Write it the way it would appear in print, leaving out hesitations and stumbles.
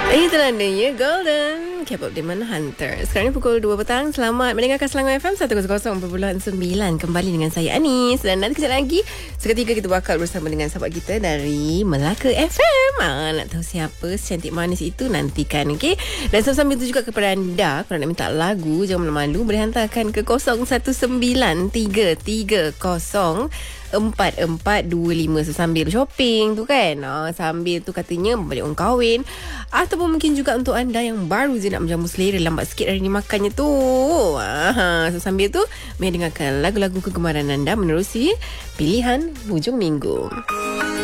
Itulah dia Golden K-pop Demon Hunter. Sekarang ni pukul 2 petang. Selamat mendengarkan Selangor FM 100.9 kembali dengan saya Anis. Dan nanti kejap lagi seketika kita bakal bersama dengan sahabat kita dari Melaka FM. Nak tahu siapa secantik manis itu, nantikan, okey? Dan sambil itu juga kepada anda, kalau nak minta lagu, jangan malu-malu, boleh hantarkan ke 0193304425 sambil shopping tu kan. Sambil tu katanya balik orang kahwin, ataupun mungkin juga untuk anda yang baru je nak menjamu selera, lambat sikit hari ni makannya tu. Sambil tu mari dengarkan lagu-lagu kegemaran anda menerusi pilihan hujung minggu.